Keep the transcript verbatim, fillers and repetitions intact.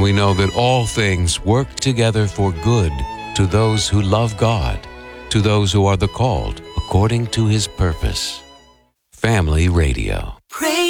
we know that all things work together for good to those who love God, to those who are the called according to His purpose. Family Radio. Praise